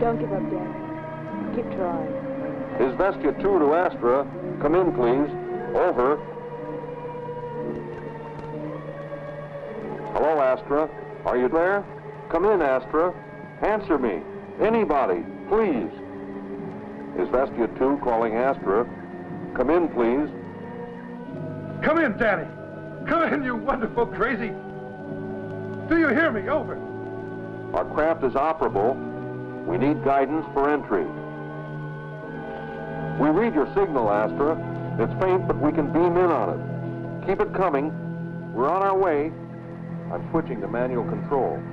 Don't give up, Danny. Keep trying. Is Vestia 2 to Astra? Come in, please. Over. Hello, Astra. Are you there? Come in, Astra. Answer me. Anybody, please. Is Vestia 2 calling Astra? Come in, please. Come in, Danny. Come in, you wonderful crazy. Do you hear me? Over. Our craft is operable. We need guidance for entry. We read your signal, Astra. It's faint, but we can beam in on it. Keep it coming. We're on our way. I'm switching to manual control.